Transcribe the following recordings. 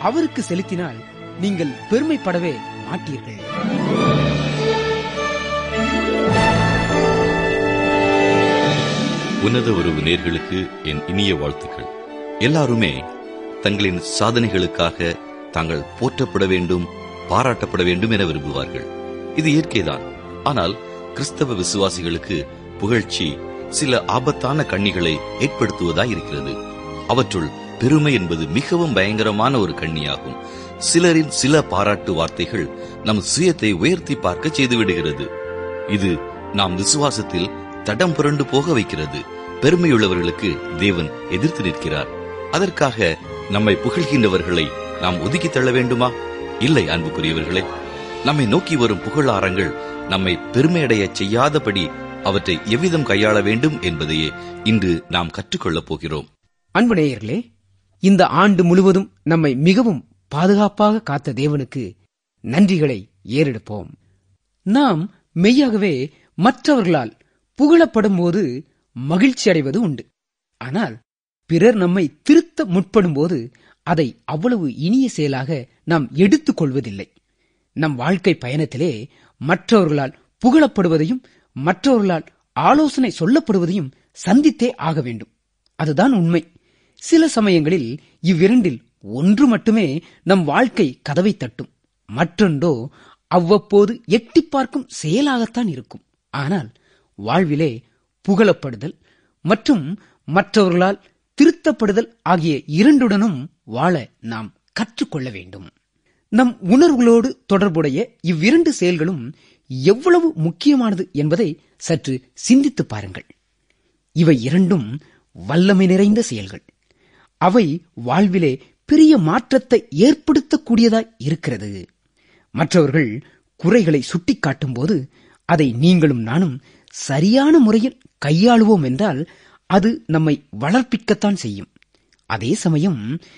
அவருக்கு செலுத்தினால் நீங்கள் பெருமைப்படவே மாட்டீர்கள். உன்னத உறவு நேயர்களுக்கு என் இனிய வாழ்த்துக்கள். எல்லாருமே தங்களின் சாதனைகளுக்காக தாங்கள் போற்றப்பட வேண்டும், பாராட்டப்பட வேண்டும் என விரும்புவார்கள். இது இயற்கைதான். ஆனால் கிறிஸ்தவ விசுவாசிகளுக்கு புகழ்ச்சி சில ஆபத்தான கண்ணிகளை ஏற்படுத்துவதாய் இருக்கிறது. அவற்றுள் பெருமை என்பது மிகவும் பயங்கரமான ஒரு கண்ணியாகும். சிலரின் சில பாராட்டு வார்த்தைகள் நம் சுயத்தை உயர்த்தி பார்க்க செய்துவிடுகிறது. இது நாம் விசுவாசத்தில் தடம் புரண்டு போக வைக்கிறது. பெருமையுள்ளவர்களுக்கு தேவன் எதிர்த்து நிற்கிறார். அதற்காக நம்மை புகழ்கின்றவர்களை நாம் ஒதுக்கி தள்ள வேண்டுமா? இல்லை அன்புக்குரியவர்களே, நம்மை நோக்கி வரும் புகழாரங்கள் நம்மை பெருமையடைய செய்யாதபடி அவற்றை எவ்விதம் கையாள வேண்டும் என்பதையே இன்று நாம் கற்றுக்கொள்ளப் போகிறோம். அன்பு நேயர்களே, இந்த ஆண்டு முழுவதும் நம்மை மிகவும் பாதுகாப்பாக காத்த தேவனுக்கு நன்றிகளை ஏறெடுப்போம். நாம் மெய்யாகவே மற்றவர்களால் புகழப்படும் போது மகிழ்ச்சி அடைவது உண்டு. ஆனால் பிறர் நம்மை திருத்த முற்படும் போது அதை அவ்வளவு இனிய செயலாக நாம் எடுத்துக் கொள்வதில்லை. நம் வாழ்க்கை பயணத்திலே மற்றவர்களால் புகழப்படுவதையும் மற்றவர்களால் ஆலோசனை சொல்லப்படுவதையும் சந்தித்தே ஆக வேண்டும். அதுதான் உண்மை. சில சமயங்களில் இவ்விரண்டில் ஒன்று மட்டுமே நம் வாழ்க்கை கதவை தட்டும், மற்றொன்றோ அவ்வப்போது எட்டி பார்க்கும் செயலாகத்தான் இருக்கும். ஆனால் வாழ்விலே புகழப்படுதல் மற்றும் மற்றவர்களால் திருத்தப்படுதல் ஆகிய இரண்டுடனும் வாழ நாம் கற்றுக்கொள்ள வேண்டும். நம் உணர்வுகளோடு தொடர்புடைய இவ்விரண்டு செயல்களும் எவ்வளவு முக்கியமானது என்பதை சற்று சிந்தித்து பாருங்கள். இவை இரண்டும் வல்லமை நிறைந்த செயல்கள். அவை வாழ்விலே பெரிய மாற்றத்தை ஏற்படுத்தக்கூடியதாய் இருக்கிறது. மற்றவர்கள் குறைகளை சுட்டிக்காட்டும் போது அதை நீங்களும் நானும் சரியான முறையில் கையாளுவோம் என்றால் அது நம்மை வளர்ப்பிக்கத்தான் செய்யும். அதே சமயம்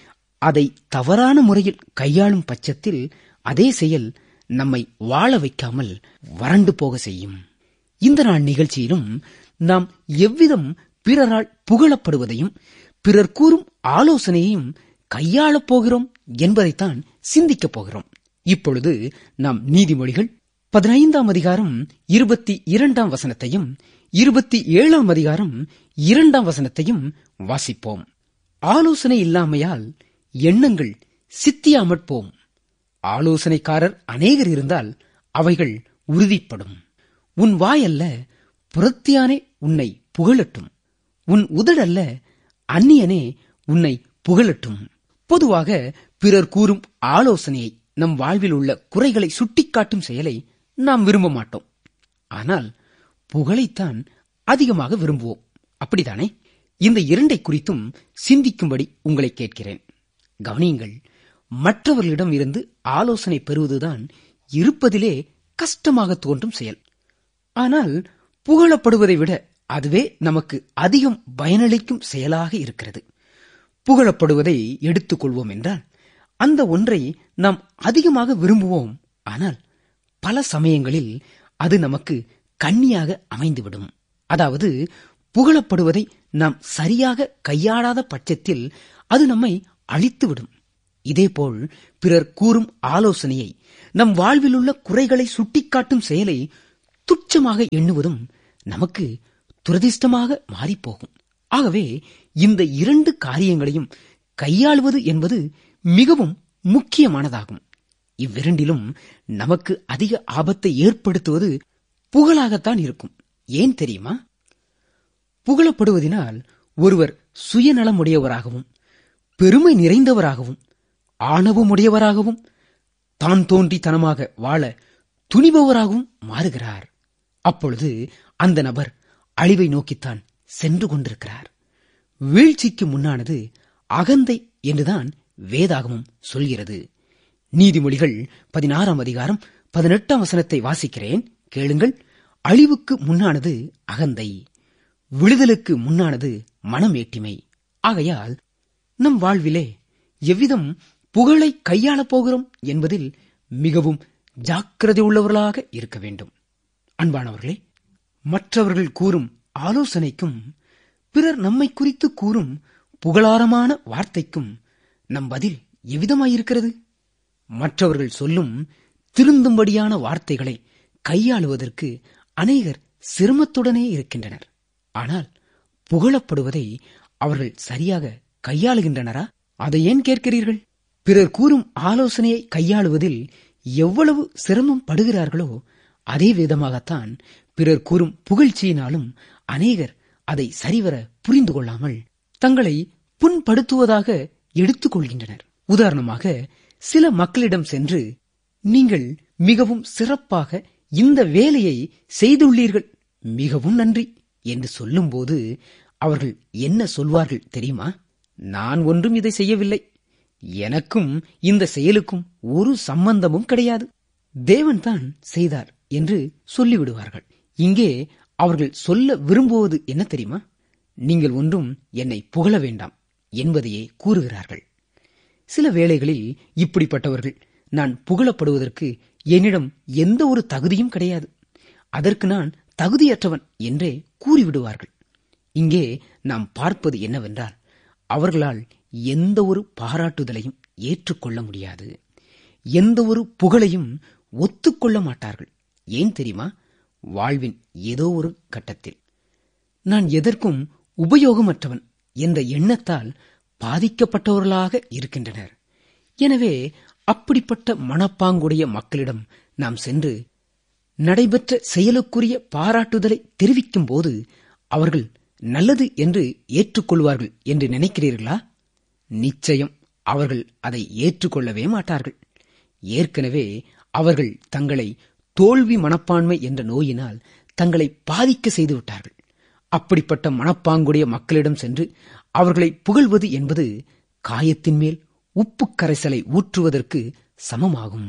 அதை தவறான முறையில் கையாளும் பட்சத்தில் அதே செயல் நம்மை வாழ வைக்காமல் வறண்டு போக செய்யும். இந்த நாள் நிகழ்ச்சியிலும் நாம் எவ்விதம் பிறரால் புகழப்படுவதையும் பிறர் கூறும் ஆலோசனையையும் கையாளப் போகிறோம் என்பதைத்தான் சிந்திக்கப் போகிறோம். இப்பொழுது நாம் நீதிமொழிகள் 15ஆம் அதிகாரம் 22ஆம் வசனத்தையும் 27ஆம் அதிகாரம் 2ஆம் வசனத்தையும் வாசிப்போம். ஆலோசனை இல்லாமையால் எண்ணங்கள் சித்தியாமற் போம். ஆலோசனைக்காரர் அநேகர் இருந்தால் அவைகள் உறுதிப்படும். உன் வாயல்ல புறத்தியானே உன்னை புகழட்டும், உன் உதடல்ல அந்நியனே உன்னை புகழட்டும். பொதுவாக பிறர் கூறும் ஆலோசனையை, நம் வாழ்வில் உள்ள குறைகளை சுட்டிக்காட்டும் செயலை நாம் விரும்ப மாட்டோம். ஆனால் புகழைத்தான் அதிகமாக விரும்புவோம். அப்படித்தானே? இந்த இரண்டை குறித்தும் சிந்திக்கும்படி உங்களை கேட்கிறேன். கவனியுங்கள். மற்றவர்களிடம் இருந்து ஆலோசனை பெறுவதுதான் இருப்பதிலே கஷ்டமாக தோன்றும் செயல். ஆனால் புகழப்படுவதை விட அதுவே நமக்கு அதிகம் பயனளிக்கும் செயலாக இருக்கிறது. புகழப்படுவதை எடுத்துக் கொள்வோம் என்றால் அந்த ஒன்றை நாம் அதிகமாக விரும்புவோம். ஆனால் பல சமயங்களில் அது நமக்கு கண்ணியாக அமைந்துவிடும். அதாவது புகழப்படுவதை நாம் சரியாக கையாளாத பட்சத்தில் அது நம்மை அழித்துவிடும். இதேபோல் பிறர் கூறும் ஆலோசனையை, நம் வாழ்வில் உள்ள குறைகளை சுட்டிக்காட்டும் செயலை துச்சமாக எண்ணுவதும் நமக்கு துரதிர்ஷ்டமாக மாறிப்போகும். ஆகவே இந்த இரண்டு காரியங்களையும் கையாளுவது என்பது மிகவும் முக்கியமானதாகும். இவ்விரண்டிலும் நமக்கு அதிக ஆபத்தை ஏற்படுத்துவது புகழாகத்தான் இருக்கும். ஏன் தெரியுமா? புகழப்படுவதனால் ஒருவர் சுயநலமுடையவராகவும் பெருமை நிறைந்தவராகவும் ஆணவமுடையவராகவும் தான் தோன்றித்தனமாக வாழ துணிபவராகவும் மாறுகிறார். அப்பொழுது அந்த நபர் அழிவை நோக்கித்தான் சென்று கொண்டிருக்கிறார். வீழ்ச்சிக்கு முன்னானது அகந்தை என்றுதான் வேதாகமும் சொல்கிறது. நீதிமொழிகள் 16ஆம் அதிகாரம் 18ஆம் வசனத்தை வாசிக்கிறேன், கேளுங்கள். அழிவுக்கு முன்னானது அகந்தை, விடுதலுக்கு முன்னானது மனமேட்டிமை. ஆகையால் நம் வாழ்விலே எவ்விதம் புகழை கையாளப் போகிறோம் என்பதில் மிகவும் ஜாக்கிரதை உள்ளவர்களாக இருக்க வேண்டும். அன்பானவர்களே, மற்றவர்கள் கூறும் ஆலோசனைக்கும் பிறர் நம்மை குறித்து கூறும் புகழாரமான வார்த்தைக்கும் நம் பதில் எவ்விதமாயிருக்கிறது? மற்றவர்கள் சொல்லும் திருந்தும்படியான வார்த்தைகளை கையாளுவதற்கு அநேகர் சிரமத்துடனே இருக்கின்றனர். ஆனால் புகழப்படுவதை அவர்கள் சரியாக கையாளுகின்றனரா? அதை ஏன் கேட்கிறீர்கள்? பிறர் கூறும் ஆலோசனையை கையாளுவதில் எவ்வளவு சிரமம் படுகிறார்களோ அதே விதமாகத்தான் பிறர் கூறும் புகழ்ச்சியினாலும் அநேகர் அதை சரிவர புரிந்து கொள்ளாமல் தங்களை புண்படுத்துவதாக எடுத்துக் கொள்கின்றனர். உதாரணமாக, சில மக்களிடம் சென்று, நீங்கள் மிகவும் சிறப்பாக இந்த வேலையை செய்துள்ளீர்கள், மிகவும் நன்றி என்று சொல்லும்போது அவர்கள் என்ன சொல்வார்கள் தெரியுமா? நான் ஒன்றும் இதை செய்யவில்லை, எனக்கும் இந்த செயலுக்கும் ஒரு சம்பந்தமும் கிடையாது, தேவன்தான் செய்தார் என்று சொல்லிவிடுவார்கள். இங்கே அவர்கள் சொல்ல விரும்புவது என்ன தெரியுமா? நீங்கள் ஒன்றும் என்னை புகழ வேண்டாம் என்பதையே கூறுகிறார்கள். சில வேளைகளில் இப்படிப்பட்டவர்கள், நான் புகழப்படுவதற்கு என்னிடம் எந்த ஒரு தகுதியும் கிடையாது, அதற்கு நான் தகுதியற்றவன் என்றே கூறிவிடுவார்கள். இங்கே நாம் பார்ப்பது என்னவென்றால், அவர்களால் எந்த ஒரு பாராட்டுதலையும் ஏற்றுக்கொள்ள முடியாது, எந்த ஒரு புகழையும் ஒத்துக்கொள்ள மாட்டார்கள். ஏன் தெரியுமா? வாழ்வின் ஏதோ ஒரு கட்டத்தில் நான் எதற்கும் உபயோகமற்றவன் என்ற எண்ணத்தால் பாதிக்கப்பட்டவர்களாக இருக்கின்றனர். எனவே அப்படிப்பட்ட மனப்பாங்குடைய மக்களிடம் நாம் சென்று நடைபெற்ற செயலுக்குரிய பாராட்டுதலை தெரிவிக்கும் போது அவர்கள் நல்லது என்று ஏற்றுக்கொள்வார்கள் என்று நினைக்கிறீர்களா? நிச்சயம் அவர்கள் அதை ஏற்றுக்கொள்ளவே மாட்டார்கள். ஏற்கனவே அவர்கள் தங்களை தோல்வி மனப்பான்மை என்ற நோயினால் தங்களை பாதிக்க செய்துவிட்டார்கள். அப்படிப்பட்ட மனப்பாங்குடைய மக்களிடம் சென்று அவர்களை புகழ்வது என்பது காயத்தின் மேல் உப்பு கரைசலை ஊற்றுவதற்கு சமமாகும்.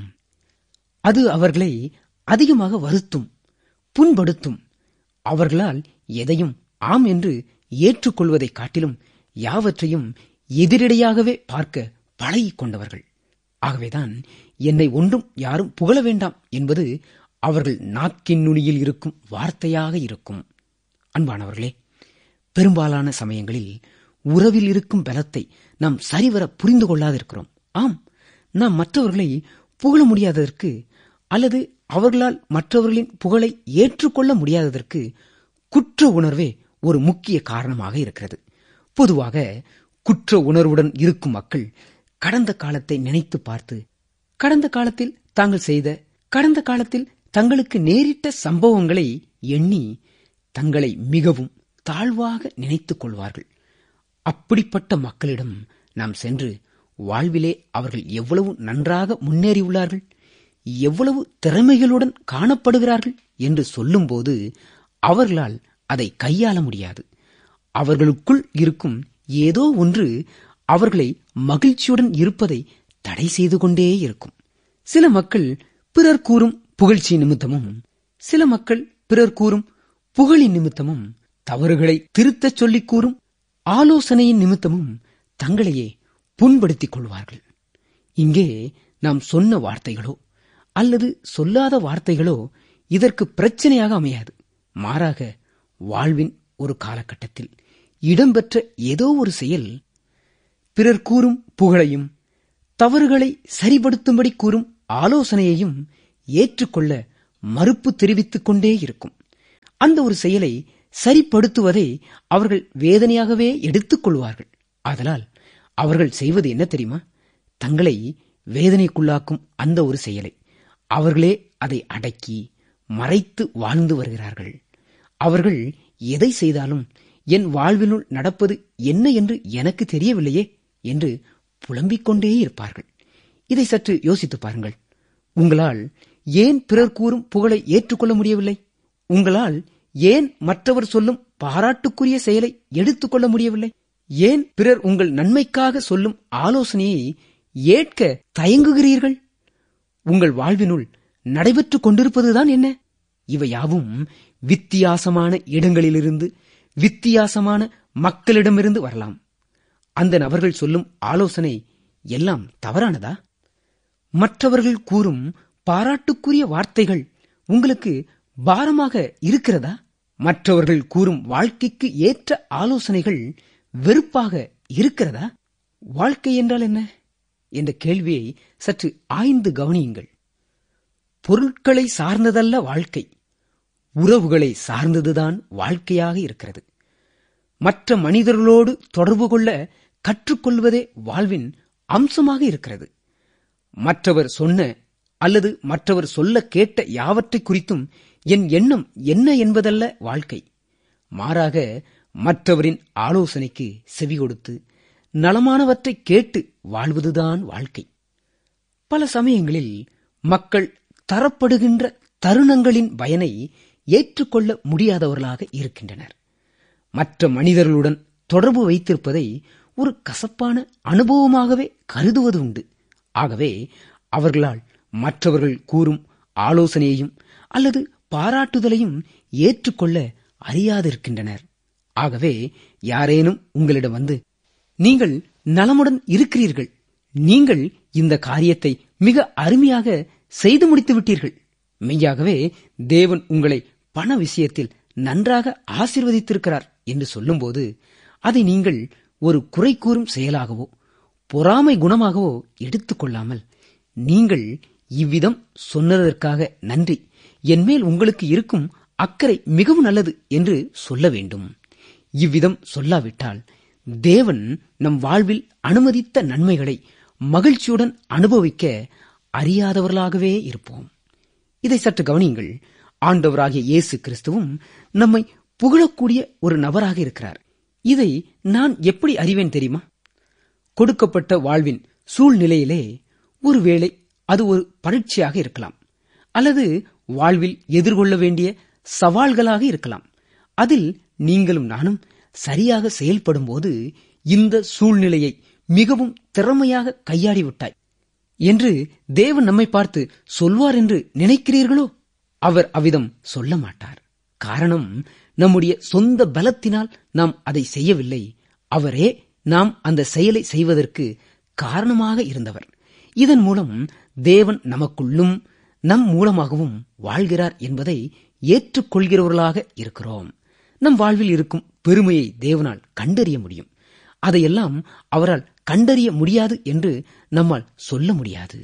அது அவர்களை அதிகமாக வருத்தும், புண்படுத்தும். அவர்களால் எதையும் ஆம் என்று ஏற்றுக்கொள்வதை காட்டிலும் யாவற்றையும் எதிரடையாகவே பார்க்க பழகிக் கொண்டவர்கள். ஆகவேதான் என்னை ஒன்றும் யாரும் புகழ வேண்டாம் என்பது அவர்கள் நாக்கின் நுனியில் இருக்கும் வார்த்தையாக இருக்கும். அன்பானவர்களே, பெரும்பாலான சமயங்களில் உறவில் இருக்கும் பலத்தை நாம் சரிவர புரிந்து கொள்ளாதிருக்கிறோம். ஆம், நாம் மற்றவர்களை புகழ முடியாததற்கு அல்லது அவர்களால் மற்றவர்களின் புகழை ஏற்றுக்கொள்ள முடியாததற்கு குற்ற உணர்வே ஒரு முக்கிய காரணமாக இருக்கிறது. பொதுவாக குற்ற உணர்வுடன் இருக்கும் மக்கள் கடந்த காலத்தை நினைத்து பார்த்து, கடந்த காலத்தில் தாங்கள் செய்த, கடந்த காலத்தில் தங்களுக்கு நேரிட்ட சம்பவங்களை எண்ணி தங்களை மிகவும் தாழ்வாக நினைத்துக் கொள்வார்கள். அப்படிப்பட்ட மக்களிடம் நாம் சென்று வாழ்விலே அவர்கள் எவ்வளவு நன்றாக முன்னேறியுள்ளார்கள், எவ்வளவு திறமைகளுடன் காணப்படுகிறார்கள் என்று சொல்லும்போது அவர்களால் அதை கையாள முடியாது. அவர்களுக்குள் இருக்கும் ஏதோ ஒன்று அவர்களை மகிழ்ச்சியுடன் இருப்பதை தடை செய்து கொண்டே இருக்கும். சில மக்கள் பிறர் கூறும் புகழ்ச்சி நிமித்தமும், சில மக்கள் பிறர் கூறும் புகழின் நிமித்தமும், தவறுகளை திருத்தச் சொல்லிக் கூறும் ஆலோசனையின் நிமித்தமும் தங்களையே புண்படுத்திக் கொள்வார்கள். இங்கே நாம் சொன்ன வார்த்தைகளோ அல்லது சொல்லாத வார்த்தைகளோ இதற்கு பிரச்சனையாக அமையாது. மாறாக வாழ்வின் ஒரு காலகட்டத்தில் இடம்பெற்ற ஏதோ ஒரு செயல் பிறர் கூறும் புகழையும் தவறுகளை சரிபடுத்தும்படி கூறும் ஆலோசனையையும் ஏற்றுக்கொள்ள மறுப்பு தெரிவித்துக் கொண்டே இருக்கும். அந்த ஒரு செயலை சரிப்படுத்துவதை அவர்கள் வேதனையாகவே எடுத்துக் கொள்வார்கள். ஆதலால் அவர்கள் செய்வது என்ன தெரியுமா? தங்களை வேதனைக்குள்ளாக்கும் அந்த ஒரு செயலை அவர்களே அதை அடக்கி மறைத்து வாழ்ந்து வருகிறார்கள். அவர்கள் எதை செய்தாலும் என் வாழ்வினுள் நடப்பது என்ன என்று எனக்கு தெரியவில்லையே என்று புலம்பிக் கொண்டே இருப்பார்கள். இதை சற்று யோசித்து பாருங்கள். உங்களால் ஏன் பிறர் கூறும் புகழை ஏற்றுக்கொள்ள முடியவில்லை? உங்களால் ஏன் மற்றவர் சொல்லும் பாராட்டுக்குரிய செயலை எடுத்துக்கொள்ள முடியவில்லை? ஏன் பிறர் உங்கள் நன்மைக்காக சொல்லும் ஆலோசனையை ஏற்க தயங்குகிறீர்கள்? உங்கள் வாழ்வினுள் நடைபெற்றுக் கொண்டிருப்பதுதான் என்ன? இவையாவும் வித்தியாசமான இடங்களிலிருந்து, வித்தியாசமான மக்களிடமிருந்து வரலாம். அந்த நபர்கள் சொல்லும் ஆலோசனை எல்லாம் தவறானதா? மற்றவர்கள் கூறும் பாராட்டுக்குரிய வார்த்தைகள் உங்களுக்கு பாரமாக இருக்கிறதா? மற்றவர்கள் கூறும் வாழ்க்கைக்கு ஏற்ற ஆலோசனைகள் வெறுப்பாக இருக்கிறதா? வாழ்க்கை என்றால் என்ன? என்ற கேள்வியை சற்று ஆய்ந்து கவனியுங்கள். பொருட்களை சார்ந்ததல்ல வாழ்க்கை, உறவுகளை சார்ந்ததுதான் வாழ்க்கையாக இருக்கிறது. மற்ற மனிதர்களோடு தொடர்பு கொள்ள கற்றுக்கொள்வதே வாழ்வின் அம்சமாக இருக்கிறது. மற்றவர் சொன்ன அல்லது மற்றவர் சொல்ல கேட்ட யாவற்றை குறித்தும் என் எண்ணம் என்ன என்பதல்ல வாழ்க்கை. மாறாக மற்றவரின் ஆலோசனைக்கு செவி கொடுத்து நலமானவற்றை கேட்டு வாழ்வதுதான் வாழ்க்கை. பல சமயங்களில் மக்கள் தரப்படுகின்ற தருணங்களின் பயனை ஏற்றுக்கொள்ள முடியாதவர்களாக இருக்கின்றனர். மற்ற மனிதர்களுடன் தொடர்பு வைத்திருப்பதை ஒரு கசப்பான அனுபவமாகவே கருதுவது உண்டு. ஆகவே அவர்களால் மற்றவர்கள் கூறும் ஆலோசனையையும் அல்லது பாராட்டுதலையும் ஏற்றுக்கொள்ள அறியாதிருக்கின்றனர். ஆகவே யாரேனும் உங்களிடம் வந்து, நீங்கள் நலமுடன் இருக்கிறீர்கள், நீங்கள் இந்த காரியத்தை மிக அருமையாக செய்து முடித்து விட்டீர்கள், மெய்யாகவே தேவன் உங்களை பண விஷயத்தில் நன்றாக ஆசீர்வதித்திருக்கிறார் என்று சொல்லும்போது அதை நீங்கள் ஒரு குறை கூறும் செயலாகவோ பொறாமை குணமாகவோ எடுத்துக்கொள்ளாமல், நீங்கள் இவ்விதம் சொன்னதற்காக நன்றி, என்மேல் உங்களுக்கு இருக்கும் அக்கறை மிகவும் நல்லது என்று சொல்ல வேண்டும். இவ்விதம் சொல்லாவிட்டால் தேவன் நம் வாழ்வில் அனுமதித்த நன்மைகளை மகிழ்ச்சியுடன் அனுபவிக்க அறியாதவர்களாகவே இருப்போம். இதை சற்று கவனியுங்கள். ஆண்டவராகிய இயேசு கிறிஸ்துவும் நம்மை புகழக்கூடிய ஒரு நபராக இருக்கிறார். இதை நான் எப்படி அறிவேன் தெரியுமா? கொடுக்கப்பட்ட வாழ்வின் சூழ்நிலையிலே ஒருவேளை அது ஒரு பரீட்சையாக இருக்கலாம், அல்லது வாழ்வில் எதிர்கொள்ள வேண்டிய சவால்களாக இருக்கலாம். அதில் நீங்களும் நானும் சரியாக செயல்படும் போது இந்த சூழ்நிலையை மிகவும் திறமையாக கையாடிவிட்டாய் என்று தேவன் நம்மை பார்த்து சொல்வார் என்று நினைக்கிறீர்களோ? அவர் அவ்விதம் சொல்ல மாட்டார். காரணம், நம்முடைய சொந்த பலத்தினால் நாம் அதை செய்யவில்லை. அவரே நாம் அந்த செயலை செய்வதற்கு காரணமாக இருந்தவர். இதன் மூலம் தேவன் நமக்குள்ளும் நம் மூலமாகவும் வாழ்கிறார் என்பதை ஏற்றுக்கொள்கிறவர்களாக இருக்கிறோம். நம் வாழ்வில் இருக்கும் பெருமையை தேவனால் கண்டறிய முடியும். அதையெல்லாம் அவரால் கண்டறிய முடியாது என்று நம்மால் சொல்ல முடியாது.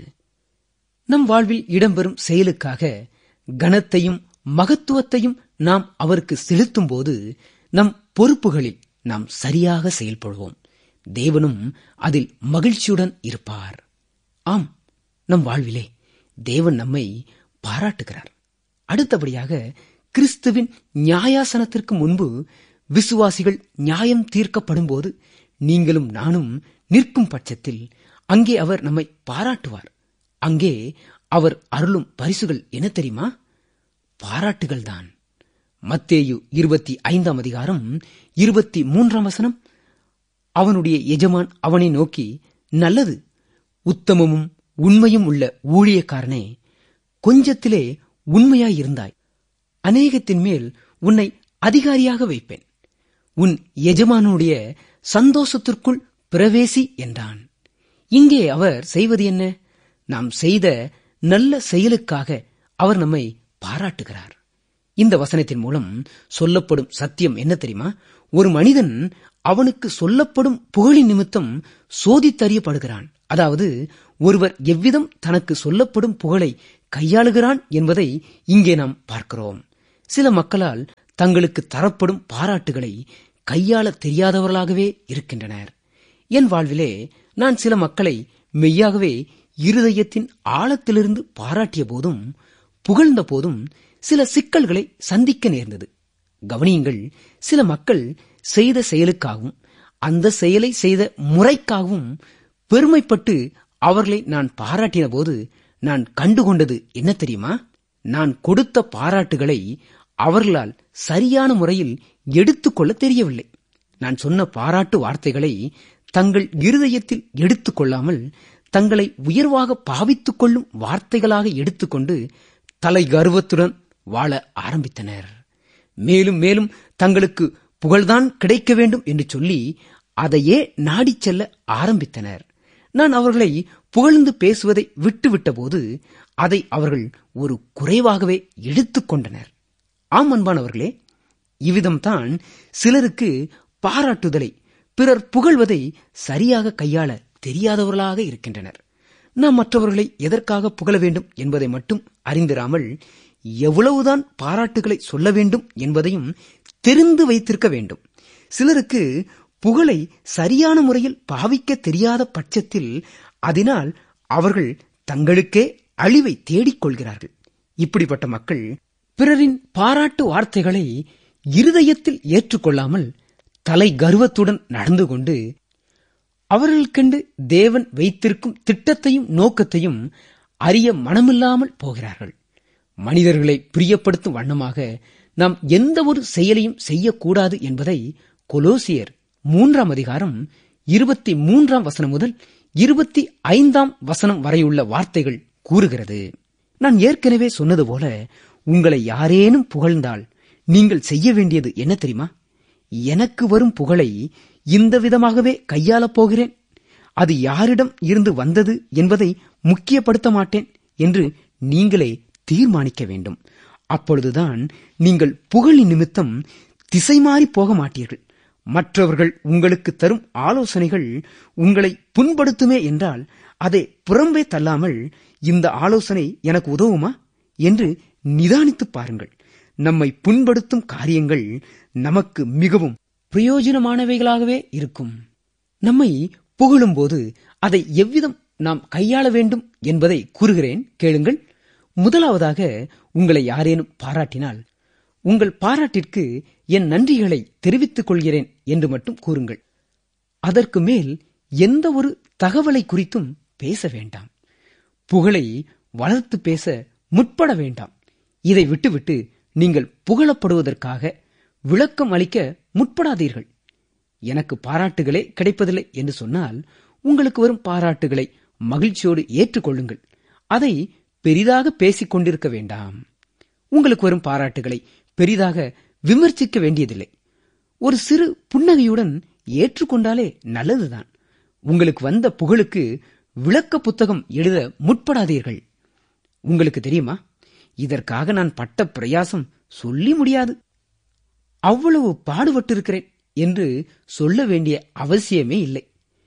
நம் வாழ்வில் இடம்பெறும் செயலுக்காக கனத்தையும் மகத்துவத்தையும் நாம் அவருக்கு செலுத்தும் போது நம் பொறுப்புகளில் நாம் சரியாக செயல்படுவோம். தேவனும் அதில் மகிழ்ச்சியுடன் இருப்பார். ஆம், நம் வாழ்விலே தேவன் நம்மை பாராட்டுகிறார். அடுத்தபடியாக, கிறிஸ்துவின் நியாயாசனத்திற்கு முன்பு விசுவாசிகள் நியாயம் தீர்க்கப்படும் போது நீங்களும் நானும் நிற்கும் பட்சத்தில் அங்கே அவர் நம்மை பாராட்டுவார். அங்கே அவர் அருளும் பரிசுகள் என்ன தெரியுமா? பாராட்டுகள் தான். மத்தேயு 25 அதிகாரம் 23 வசனம், அவனுடைய எஜமான் அவனை நோக்கி, நல்லது, உத்தமமும் உண்மையும் உள்ள ஊழியக்காரனே, கொஞ்சத்திலே உண்மையாயிருந்தாய், அநேகத்தின் மேல் உன்னை அதிகாரியாக வைப்பேன், உன் எஜமானுடைய சந்தோஷத்திற்குள் பிரவேசி என்றான். இங்கே அவர் செய்வது என்ன? நாம் செய்த நல்ல செயலுக்காக அவர் நம்மை பாராட்டுகிறார். இந்த வசனத்தின் மூலம் சொல்லப்படும் சத்தியம் என்ன தெரியுமா? ஒரு மனிதன் அவனுக்கு சொல்லப்படும் புகழின் நிமித்தம் சோதித்தறியப்படுகிறான். அதாவது, ஒருவர் எவ்விதம் தனக்கு சொல்லப்படும் புகழை கையாளுகிறான் என்பதை இங்கே நாம் பார்க்கிறோம். சில மக்களால் தங்களுக்கு தரப்படும் பாராட்டுகளை கையாள தெரியாதவர்களாகவே இருக்கின்றனர். என் வாழ்விலே நான் சில மக்களை மெய்யாகவே இருதயத்தின் ஆழத்திலிருந்து பாராட்டிய போதும் புகழ்ந்த போதும் சில சிக்கல்களை சந்திக்க நேர்ந்தது. கவனியுங்கள், சில மக்கள் செய்த செயலுக்காகவும் அந்த செயலை செய்த முறைக்காகவும் பெருமைப்பட்டு அவர்களை நான் பாராட்டின போது நான் கண்டுகொண்டது என்ன தெரியுமா? நான் கொடுத்த பாராட்டுகளை அவர்களால் சரியான முறையில் எடுத்துக்கொள்ள தெரியவில்லை. நான் சொன்ன பாராட்டு வார்த்தைகளை தங்கள் இருதயத்தில் எடுத்துக்கொள்ளாமல் தங்களை உயர்வாக பாவித்துக் கொள்ளும் வார்த்தைகளாக எடுத்துக்கொண்டு தலை கர்வத்துடன் வாழ ஆரம்பித்தனர். மேலும் மேலும் தங்களுக்கு புகழ்தான் கிடைக்க வேண்டும் என்று சொல்லி அதையே நாடிச் செல்ல ஆரம்பித்தனர். நான் அவர்களை புகழ்ந்து பேசுவதை விட்டுவிட்ட போது அதை அவர்கள் ஒரு குறைவாகவே எடுத்துக்கொண்டனர். ஆம் அன்பானவர்களே, இவ்விதம்தான் சிலருக்கு பாராட்டுதலை, பிறர் புகழ்வதை சரியாக கையாள தெரியாதவர்களாக இருக்கின்றனர். நாம் மற்றவர்களை எதற்காக புகழ வேண்டும் என்பதை மட்டும் அறிந்திராமல் எவ்வளவுதான் பாராட்டுகளை சொல்ல வேண்டும் என்பதையும் தெரிந்து வைத்திருக்க வேண்டும். சிலருக்கு புகழை சரியான முறையில் பாவிக்க தெரியாத பட்சத்தில் அதனால் அவர்கள் தங்களுக்கே அழிவை தேடிக்கொள்கிறார்கள். இப்படிப்பட்ட மக்கள் பிறரின் பாராட்டு வார்த்தைகளை இருதயத்தில் ஏற்றுக்கொள்ளாமல் தலை கர்வத்துடன் நடந்து கொண்டு அவர்களுக்கென்று தேவன் வைத்திருக்கும் திட்டத்தையும் நோக்கத்தையும் அறிய மனமில்லாமல் போகிறார்கள். மனிதர்களை பிரியப்படுத்தும் வண்ணமாக நாம் எந்த ஒரு செயலையும் செய்யக்கூடாது என்பதை கொலோசியர் 3ஆம் அதிகாரம் 23ஆம் வசனம் முதல் 25ஆம் வசனம் வரையுள்ள வார்த்தைகள் கூறுகிறது. நான் ஏற்கனவே சொன்னது போல, உங்களை யாரேனும் புகழ்ந்தால் நீங்கள் செய்ய வேண்டியது என்ன தெரியுமா? எனக்கு வரும் புகழை இந்த விதமாகவே கையாளப் போகிறேன், அது யாரிடம் இருந்து வந்தது என்பதை முக்கியப்படுத்த மாட்டேன் என்று நீங்களே தீர்மானிக்க வேண்டும். அப்பொழுதுதான் நீங்கள் புகழின் நிமித்தம் திசை மாறி போக மாட்டீர்கள். மற்றவர்கள் உங்களுக்கு தரும் ஆலோசனைகள் உங்களை புண்படுத்துமே என்றால் அதை புறம்பே தள்ளாமல், இந்த ஆலோசனை எனக்கு உதவுமா என்று நிதானித்து பாருங்கள். நம்மை புண்படுத்தும் காரியங்கள் நமக்கு மிகவும் பிரயோஜனமானவைகளாகவே இருக்கும். நம்மை புகழும்போது அதை எவ்விதம் நாம் கையாள வேண்டும் என்பதை கூறுகிறேன், கேளுங்கள். முதலாவதாக, உங்களை யாரேனும் பாராட்டினால் உங்கள் பாராட்டிற்கு என் நன்றிகளை தெரிவித்துக் கொள்கிறேன் என்று மட்டும் கூறுங்கள். அதற்கு மேல் எந்த ஒரு தகவலை குறித்தும் பேச வேண்டாம். புகழை வளர்த்து பேச முற்பட வேண்டாம். இதை விட்டுவிட்டு நீங்கள் புகழப்படுவதற்காக விளக்கம் அளிக்க முற்படாதீர்கள். எனக்கு பாராட்டுகளே கிடைப்பதில்லை என்று சொன்னால் உங்களுக்கு வரும் பாராட்டுகளை மகிழ்ச்சியோடு ஏற்றுக்கொள்ளுங்கள். அதை பெரிதாக பேசிக் கொண்டிருக்க வேண்டாம். உங்களுக்கு வரும் பாராட்டுகளை பெரிதாக விமர்சிக்க வேண்டியதில்லை. ஒரு சிறு புன்னகையுடன் ஏற்றுக்கொண்டாலே நல்லதுதான். உங்களுக்கு வந்த புகழுக்கு விளக்க புத்தகம் எழுத முற்படாதீர்கள். உங்களுக்கு தெரியுமா, இதற்காக நான் பட்ட பிரயாசம் சொல்லி முடியாது, அவ்வளவு பாடுபட்டிருக்கிறேன் என்று சொல்ல வேண்டிய அவசியமே இல்லை.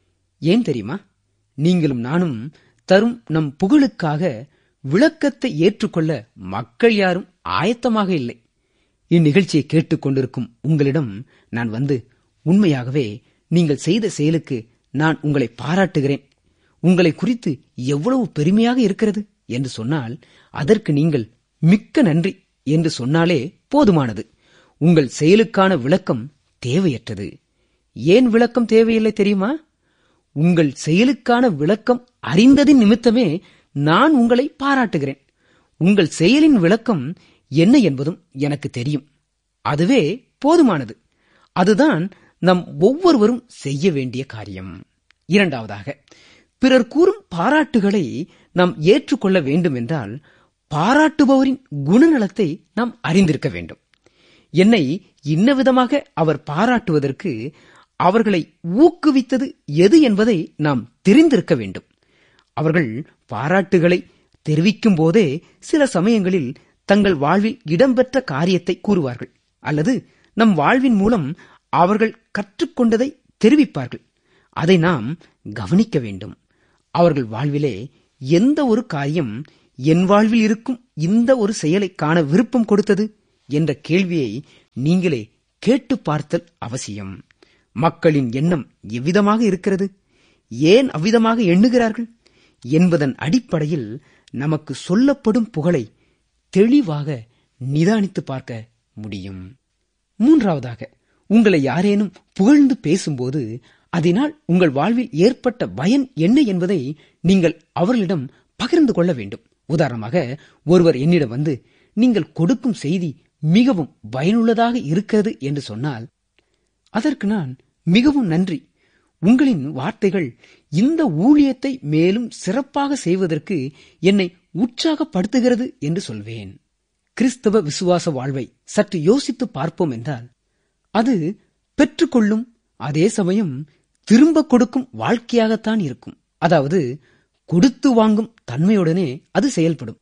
ஏன் தெரியுமா? நீங்களும் நானும் தரும் நம் புகழுக்காக விளக்கத்தை ஏற்றுக்கொள்ள மக்கள் யாரும் ஆயத்தமாக இல்லை. இந்நிகழ்ச்சியை கேட்டுக்கொண்டிருக்கும் உங்களிடம் நான் வந்து, உண்மையாகவே நீங்கள் செய்த செயலுக்கு நான் உங்களை பாராட்டுகிறேன், உங்களை குறித்து எவ்வளவு பெருமையாக இருக்கிறது என்று சொன்னால், அதற்கு நீங்கள் மிக்க நன்றி என்று சொன்னாலே போதுமானது. உங்கள் செயலுக்கான விளக்கம் தேவையற்றது. ஏன் விளக்கம் தேவையில்லை தெரியுமா? உங்கள் செயலுக்கான விளக்கம் அறிந்ததின் நிமித்தமே நான் உங்களை பாராட்டுகிறேன். உங்கள் செயலின் விளக்கம் என்ன என்பதும் எனக்கு தெரியும். அதுவே போதுமானது. அதுதான் நம் ஒவ்வொருவரும் செய்ய வேண்டிய காரியம். இரண்டாவதாக, பிறர் கூறும் பாராட்டுகளை நாம் ஏற்றுக்கொள்ள வேண்டும் என்றால் பாராட்டுபவரின் குணநலத்தை நாம் அறிந்திருக்க வேண்டும். என்னை இன்ன விதமாக அவர் பாராட்டுவதற்கு அவர்களை ஊக்குவித்தது எது என்பதை நாம் தெரிந்திருக்க வேண்டும். அவர்கள் பாராட்டுகளை தெரிவிக்கும் போதே சில சமயங்களில் தங்கள் வாழ்வில் இடம்பெற்ற காரியத்தை கூறுவார்கள், அல்லது நம் வாழ்வின் மூலம் அவர்கள் கற்றுக்கொண்டதை தெரிவிப்பார்கள். அதை நாம் கவனிக்க வேண்டும். அவர்கள் வாழ்விலே எந்த ஒரு காரியம் என் வாழ்வில் இருக்கும் இந்த ஒரு செயலை காண விருப்பம் கொடுத்தது என்ற கேள்வியை நீங்களே கேட்டு பார்த்தல் அவசியம். மக்களின் எண்ணம் எவ்விதமாக இருக்கிறது, ஏன் அவ்விதமாக எண்ணுகிறார்கள் என்பதன் அடிப்படையில் நமக்கு சொல்லப்படும் புகழை தெளிவாக நிதானித்து பார்க்க முடியும். மூன்றாவதாக, உங்களை யாரேனும் புகழ்ந்து பேசும்போது அதனால் உங்கள் வாழ்வில் ஏற்பட்ட பயன் என்ன என்பதை நீங்கள் அவர்களிடம் பகிர்ந்து கொள்ள வேண்டும். உதாரணமாக, ஒருவர் என்னிடம் வந்து, நீங்கள் கொடுக்கும் செய்தி மிகவும் பயனுள்ளதாக இருக்கிறது என்று சொன்னால், அதற்கு நான் மிகவும் நன்றி, உங்களின் வார்த்தைகள் இந்த ஊழியத்தை மேலும் சிறப்பாக செய்வதற்கு என்னை உற்சாகப்படுத்துகிறது என்று சொல்வேன். கிறிஸ்தவ விசுவாச வாழ்வை சற்று யோசித்து பார்ப்போம் என்றால், அது பெற்றுக்கொள்ளும் அதே சமயம் திரும்ப கொடுக்கும் வாழ்க்கையாகத்தான் இருக்கும். அதாவது கொடுத்து வாங்கும் தன்மையுடனே அது செயல்படும்.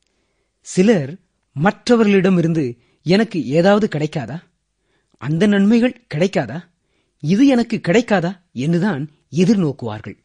சிலர் மற்றவர்களிடமிருந்து எனக்கு ஏதாவது கிடைக்காதா, அந்த நன்மைகள் கிடைக்காதா, இது எனக்கு கிடைக்காதா என்றுதான் எதிர்நோக்குவார்கள்.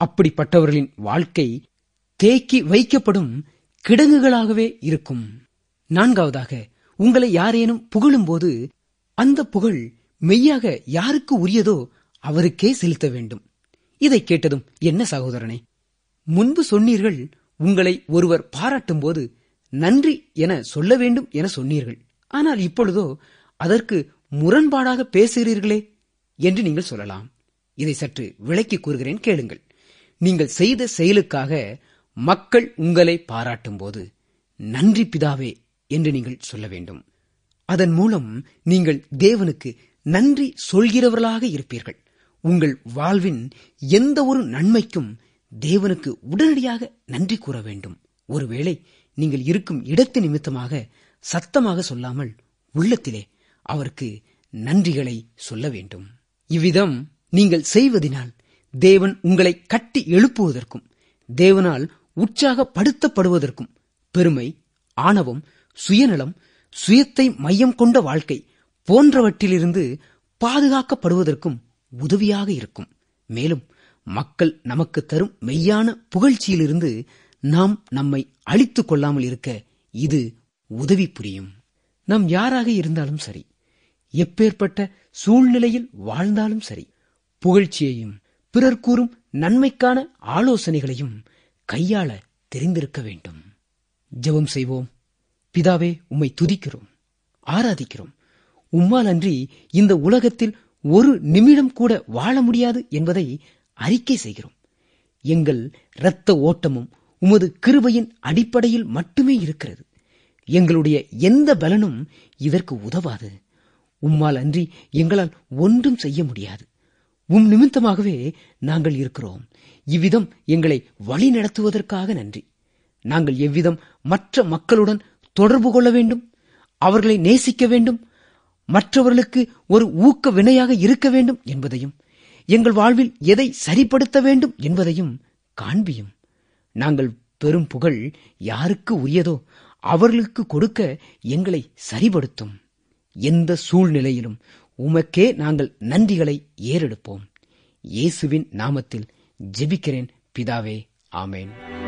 அப்படிப்பட்டவர்களின் வாழ்க்கை தேக்கி வைக்கப்படும் கிடங்குகளாகவே இருக்கும். நான்காவதாக, உங்களை யாரேனும் புகழும்போது அந்த புகழ் மெய்யாக யாருக்கு உரியதோ அவருக்கே செலுத்த வேண்டும். இதை கேட்டதும், என்ன சகோதரனே, முன்பு சொன்னீர்கள் உங்களை ஒருவர் பாராட்டும் போது நன்றி என சொல்ல வேண்டும் என சொன்னீர்கள். ஆனால் இப்பொழுதோ அதற்கு முரண்பாடாக பேசுகிறீர்களே என்று நீங்கள் சொல்லலாம். இதை சற்று விளக்கி கூறுகிறேன், கேளுங்கள். நீங்கள் செய்த செயலுக்காக மக்கள் உங்களை பாராட்டும் போது நன்றி பிதாவே என்று நீங்கள் சொல்ல வேண்டும். அதன் மூலம் நீங்கள் தேவனுக்கு நன்றி சொல்கிறவர்களாக இருப்பீர்கள். உங்கள் வாழ்வின் எந்த ஒரு நன்மைக்கும் தேவனுக்கு உடனடியாக நன்றி கூற வேண்டும். ஒருவேளை நீங்கள் இருக்கும் இடத்து நிமித்தமாக சத்தமாக சொல்லாமல் உள்ளத்திலே அவருக்கு நன்றிகளை சொல்ல வேண்டும். இவ்விதம் நீங்கள் செய்வதினால் தேவன் உங்களை கட்டி எழுப்புவதற்கும் தேவனால் உற்சாகப்படுத்தப்படுவதற்கும் பெருமை, ஆணவம், சுயநலம், சுயத்தை மையம் கொண்ட வாழ்க்கை போன்றவற்றிலிருந்து பாதுகாக்கப்படுவதற்கும் உதவியாக இருக்கும். மேலும் மக்கள் நமக்கு தரும் மெய்யான புகழ்ச்சியிலிருந்து நாம் நம்மை அழித்துக் கொள்ளாமல் இருக்க இது உதவி புரியும். நாம் யாராக இருந்தாலும் சரி, எப்பேற்பட்ட சூழ்நிலையில் வாழ்ந்தாலும் சரி, புகழ்ச்சியையும் பிறர் கூறும் நன்மைக்கான ஆலோசனைகளையும் கையாள தெரிந்திருக்க வேண்டும். ஜெபம் செய்வோம். பிதாவே, உம்மை துதிக்கிறோம், ஆராதிக்கிறோம். உம்மால் அன்றி இந்த உலகத்தில் ஒரு நிமிடம் கூட வாழ முடியாது என்பதை அறிக்கை செய்கிறோம். எங்கள் இரத்த ஓட்டமும் உமது கிருபையின் அடிப்படையில் மட்டுமே இருக்கிறது. எங்களுடைய எந்த பலனும் இதற்கு உதவாது. உம்மால் அன்றி எங்களால் ஒன்றும் செய்ய முடியாது. உம் நிமித்தமாகவே நாங்கள் இருக்கிறோம். இவ்விதம் எங்களை வழி நடத்துவதற்காக நன்றி. நாங்கள் எவ்விதம் மற்ற மக்களுடன் தொடர்பு கொள்ள வேண்டும், அவர்களை நேசிக்க வேண்டும், மற்றவர்களுக்கு ஒரு ஊக்க வினையாக இருக்க வேண்டும் என்பதையும், எங்கள் வாழ்வில் எதை சரிப்படுத்த வேண்டும் என்பதையும் காண்பியும். நாங்கள் பெரும் புகழ் யாருக்கு உரியதோ அவர்களுக்கு கொடுக்க எங்களை சரிபடுத்தும். எந்த சூழ்நிலையிலும் உமக்கே நாங்கள் நன்றிகளை ஏறெடுப்போம். இயேசுவின் நாமத்தில் ஜெபிக்கிறேன் பிதாவே, ஆமேன்.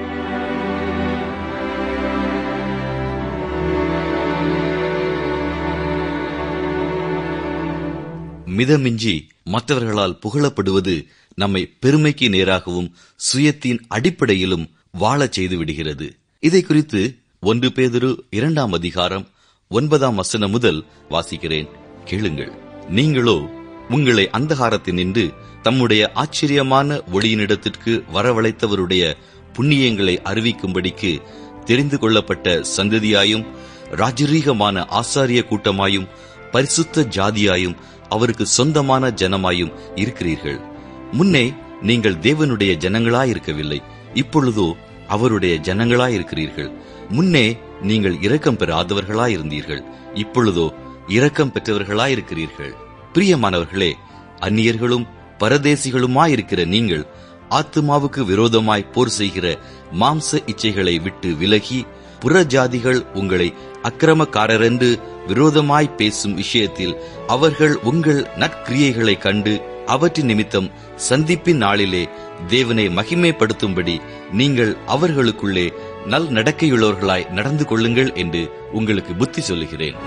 மிதமிஞ்சி மற்றவர்களால் புகழப்படுவது நம்மை பெருமைக்கு நேராகவும் சுயத்தின் அடிப்படையிலும் வாழச் செய்து விடுகிறது. இதை குறித்து 1 பேதுரு 2 அதிகாரம் 9 முதல் வாசிக்கிறேன், கேளுங்கள். நீங்களோ உங்களை அந்தகாரத்தினின்று தம்முடைய ஆச்சரியமான ஒளியினிடத்திற்கு வரவழைத்தவருடைய புண்ணியங்களை அறிவிக்கும்படிக்கு தெரிந்து கொள்ளப்பட்ட சந்ததியாயும் ராஜரீகமான ஆசாரிய கூட்டமாயும் பரிசுத்த ஜாதியாயும் அவருக்கு சொந்தமான ஜனமாயும் இருக்கிறீர்கள். முன்னே நீங்கள் தேவனுடைய ஜனங்களாயிருக்கவில்லை, இப்பொழுதோ அவருடைய ஜனங்களாயிருக்கிறீர்கள். முன்னே நீங்கள் இரக்கம் பெறாதவர்களாயிருந்தீர்கள், இப்பொழுதோ இரக்கம் பெற்றவர்களாயிருக்கிறீர்கள். பிரியமானவர்களே, அந்நியர்களும் பரதேசிகளுமாயிருக்கிற நீங்கள் ஆத்துமாவுக்கு விரோதமாய் போர் செய்கிற மாம்ச இச்சைகளை விட்டு விலகி, புறஜாதிகள் உங்களை அக்கிரமக்காரரென்று விரோதமாய் பேசும் விஷயத்தில் அவர்கள் உங்கள் நற்கிரியைகளை கண்டு அவற்றின் நிமித்தம் சந்திப்பின் நாளிலே தேவனை மகிமைப்படுத்தும்படி நீங்கள் அவர்களுக்குள்ளே நல் நடக்கையுள்ளவர்களாய் நடந்து கொள்ளுங்கள் என்று உங்களுக்கு புத்தி சொல்லுகிறேன்.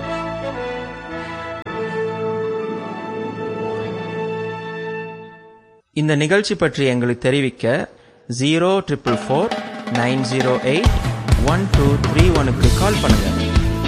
இந்த நிகழ்ச்சி பற்றி எங்களுக்கு தெரிவிக்க 04449081231 கால் பண்ணுங்க.